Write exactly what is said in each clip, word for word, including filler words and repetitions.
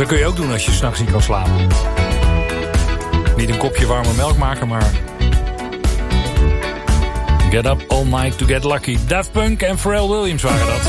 dat kun je ook doen als je 's nachts niet kan slapen. Niet een kopje warme melk maken, maar... Get up all night to get lucky. Daft Punk en Pharrell Williams waren dat.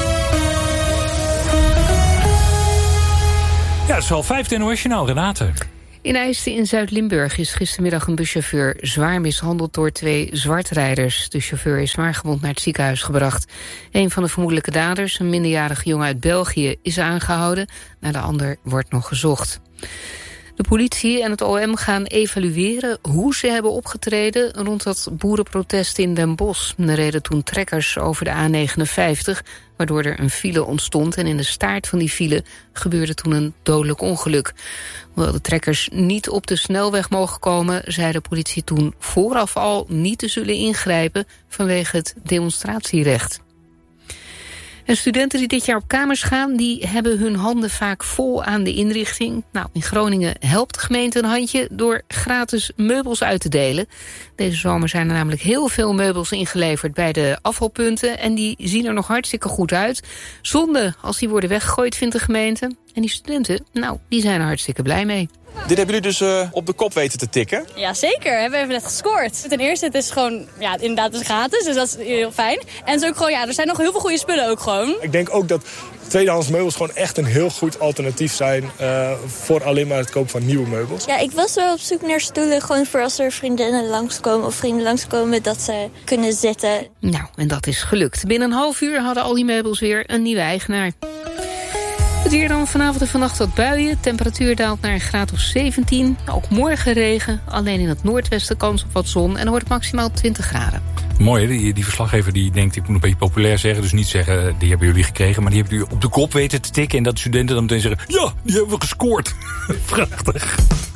Ja, het is al vijf internationaal, Renate. In IJsden in Zuid-Limburg is gistermiddag een buschauffeur zwaar mishandeld door twee zwartrijders. De chauffeur is zwaargewond naar het ziekenhuis gebracht. Een van de vermoedelijke daders, een minderjarige jongen uit België, is aangehouden. Naar de ander wordt nog gezocht. De politie en het O M gaan evalueren hoe ze hebben opgetreden rond dat boerenprotest in Den Bosch. Er reden toen trekkers over de A negenenvijftig, waardoor er een file ontstond. En in de staart van die file gebeurde toen een dodelijk ongeluk. Hoewel de trekkers niet op de snelweg mogen komen, zei de politie toen vooraf al niet te zullen ingrijpen vanwege het demonstratierecht. En studenten die dit jaar op kamers gaan, die hebben hun handen vaak vol aan de inrichting. Nou, in Groningen helpt de gemeente een handje door gratis meubels uit te delen. Deze zomer zijn er namelijk heel veel meubels ingeleverd bij de afvalpunten. En die zien er nog hartstikke goed uit. Zonde als die worden weggegooid, vindt de gemeente. En die studenten, nou, die zijn er hartstikke blij mee. Dit hebben jullie dus uh, op de kop weten te tikken? Ja, zeker. We hebben even net gescoord. Ten eerste, het is gewoon, ja, inderdaad, het is gratis, dus dat is heel fijn. En het is ook gewoon, ja, er zijn nog heel veel goede spullen ook gewoon. Ik denk ook dat tweedehands meubels gewoon echt een heel goed alternatief zijn uh, voor alleen maar het kopen van nieuwe meubels. Ja, ik was wel op zoek naar stoelen, gewoon voor als er vriendinnen langskomen of vrienden langskomen, dat ze kunnen zitten. Nou, en dat is gelukt. Binnen een half uur hadden al die meubels weer een nieuwe eigenaar. Het weer dan vanavond en vannacht wat buien. Temperatuur daalt naar een graad of zeventien. Ook morgen regen. Alleen in het noordwesten kans op wat zon. En dan wordt het maximaal twintig graden. Mooi, hè? Die, die verslaggever die denkt, ik moet een beetje populair zeggen. Dus niet zeggen, die hebben jullie gekregen. Maar die hebben jullie op de kop weten te tikken. En dat studenten dan meteen zeggen, ja, die hebben we gescoord. Prachtig.